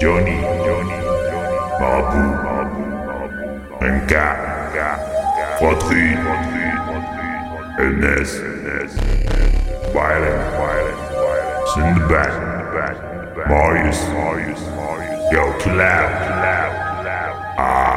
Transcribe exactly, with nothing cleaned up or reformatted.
Johnny, Johnny, Mabou, Nka, Fratrie, Enes, Violent, Sinbad, Marius, Yo, Clap, Ah.